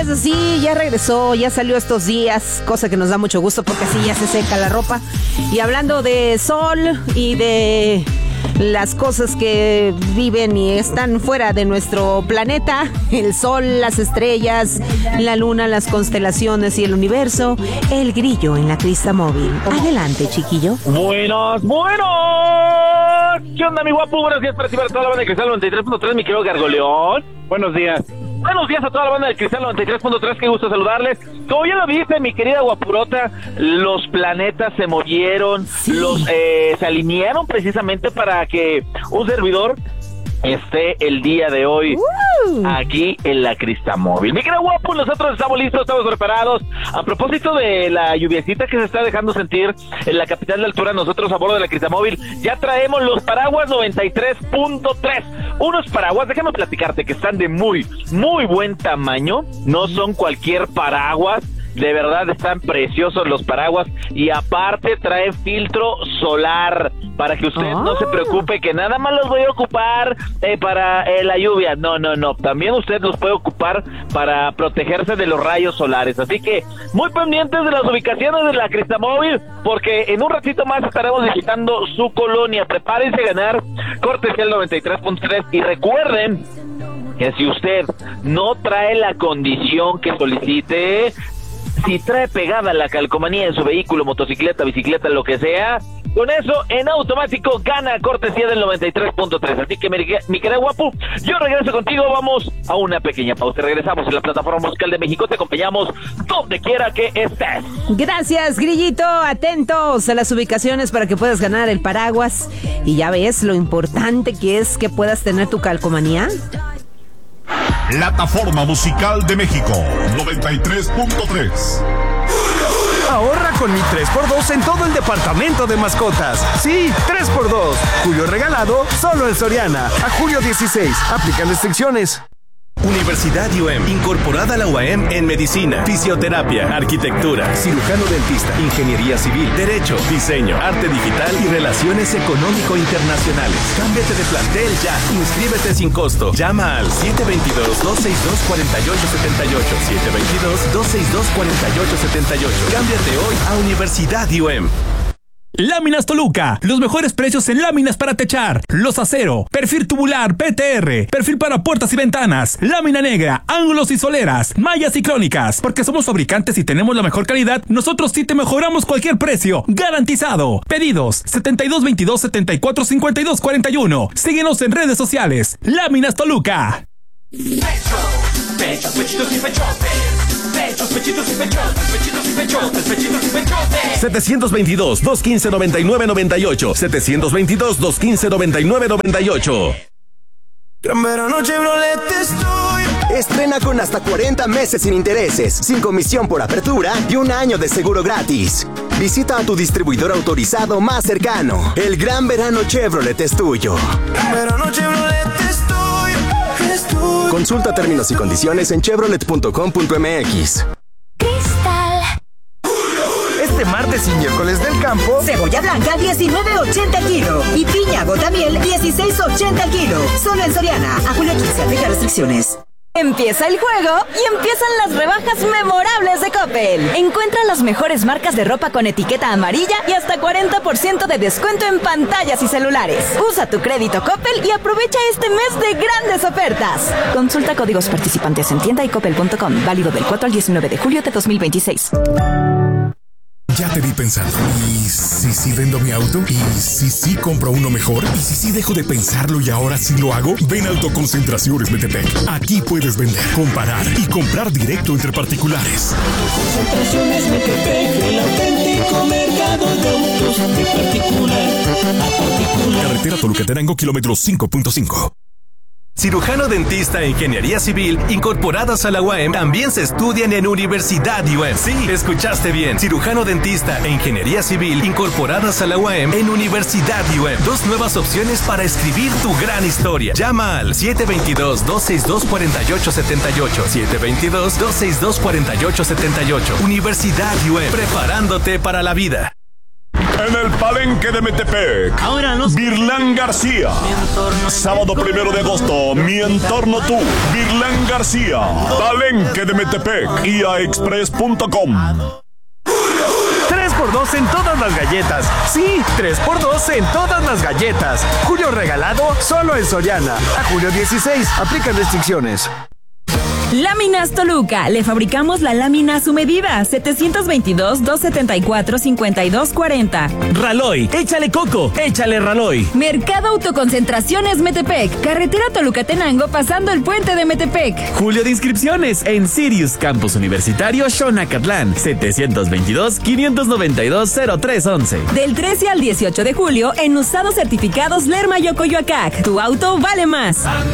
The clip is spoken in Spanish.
Es así, ya regresó, ya salió estos días, cosa que nos da mucho gusto porque así ya se seca la ropa. Y hablando de sol y de las cosas que viven y están fuera de nuestro planeta, el sol, las estrellas, la luna, las constelaciones y el universo, el grillo en la crista móvil. Adelante, chiquillo. Buenos. ¿Qué onda, mi guapo? Buenos días para ti, para toda la banda de Cristal 93.3, mi querido Gargoleón. Buenos días. Buenos días a toda la banda de Cristal 93.3, qué gusto saludarles. Como ya lo viste, mi querida guapurota, los planetas se movieron, sí. Se alinearon precisamente para que un servidor esté el día de hoy aquí en la Crista Móvil. Mi querido guapo, nosotros estamos listos, estamos preparados. A propósito de la lluviecita que se está dejando sentir en la capital de altura, nosotros a bordo de la Crista Móvil ya traemos los paraguas 93.3. Unos paraguas, déjame platicarte que están de muy buen tamaño, no son cualquier paraguas. De verdad están preciosos los paraguas y aparte trae filtro solar para que usted no se preocupe que nada más los voy a ocupar para la lluvia. No, también usted los puede ocupar para protegerse de los rayos solares. Así que muy pendientes de las ubicaciones de la Crista Móvil porque en un ratito más estaremos visitando su colonia. Prepárense a ganar cortesía el 93.3 y recuerden que si usted no trae la condición que solicite, si trae pegada la calcomanía en su vehículo, motocicleta, bicicleta, lo que sea, con eso en automático gana cortesía del 93.3. Así que mi querido guapo, yo regreso contigo, vamos a una pequeña pausa. Regresamos en la plataforma musical de México, te acompañamos donde quiera que estés. Gracias, Grillito, atentos a las ubicaciones para que puedas ganar el paraguas. Y ya ves lo importante que es que puedas tener tu calcomanía. Plataforma musical de México 93.3. Ahorra con mi 3x2 en todo el departamento de mascotas. Sí, 3x2. Julio regalado solo en Soriana. A julio 16. Aplican restricciones. Universidad UM, incorporada a la UAM en medicina, fisioterapia, arquitectura, cirujano dentista, ingeniería civil, derecho, diseño, arte digital y relaciones económico-internacionales. Cámbiate de plantel ya. Inscríbete sin costo. Llama al 722-262-4878. 722-262-4878. Cámbiate hoy a Universidad UM. Láminas Toluca, los mejores precios en láminas para techar, los acero, perfil tubular, PTR, perfil para puertas y ventanas, lámina negra, ángulos y soleras, mallas y crónicas. Porque somos fabricantes y tenemos la mejor calidad, nosotros sí te mejoramos cualquier precio, garantizado. Pedidos 7222-745241. Síguenos en redes sociales. Láminas Toluca. Pechos, pechitos y pechotes. Pechos, pechitos y pechotes. Pechitos y pechotes. Pechitos y pechotes. 722-215-9998. 722-215-9998. Gran verano Chevrolet estoy. Estrena con hasta 40 meses sin intereses, sin comisión por apertura y un año de seguro gratis. Visita a tu distribuidor autorizado más cercano. El Gran Verano Chevrolet es tuyo. Gran verano Chevrolet estoy. Consulta términos y condiciones en chevrolet.com.mx. Este martes y miércoles del campo, cebolla blanca 19.80 el kilo y piña botamiel 16.80 el kilo. Solo en Soriana. A julio 15, aplica restricciones. Empieza el juego y empiezan las rebajas memorables de Coppel. Encuentra las mejores marcas de ropa con etiqueta amarilla y hasta 40% de descuento en pantallas y celulares. Usa tu crédito Coppel y aprovecha este mes de grandes ofertas. Consulta códigos participantes en tienda y coppel.com. Válido del 4 al 19 de julio de 2026. Ya te vi pensando. ¿Y si sí vendo mi auto? ¿Y si sí compro uno mejor? ¿Y si sí dejo de pensarlo y ahora sí lo hago? Ven a Autoconcentraciones Metepec. Aquí puedes vender, comparar y comprar directo entre particulares. Autoconcentraciones Metepec, el auténtico mercado de autos de particular a particular. Carretera Toluca-Tenango, kilómetro 5.5. Cirujano dentista e ingeniería civil incorporadas a la UAM también se estudian en Universidad UAM. Sí, escuchaste bien. Cirujano dentista e ingeniería civil incorporadas a la UAM en Universidad UAM. Dos nuevas opciones para escribir tu gran historia. Llama al 722-262-4878. 722-262-4878. Universidad UAM, preparándote para la vida. En el Palenque de Metepec, Virlán García. Sábado 1 de agosto, Mi Entorno Tú, Virlán García. Palenque de Metepec, iaexpress.com. 3x2 en todas las galletas. Sí, 3x2 en todas las galletas. Julio regalado solo en Soriana. A julio 16. Aplican restricciones. Láminas Toluca. Le fabricamos la lámina a su medida. 722-274-5240. Raloy. Échale coco. Échale Raloy. Mercado Autoconcentraciones Metepec. Carretera Toluca-Tenango pasando el puente de Metepec. Julio de inscripciones en Sirius Campus Universitario Xonacatlán. 722-592-0311. Del 13 al 18 de julio en Usados Certificados Lerma y Ocoyoacac. Tu auto vale más.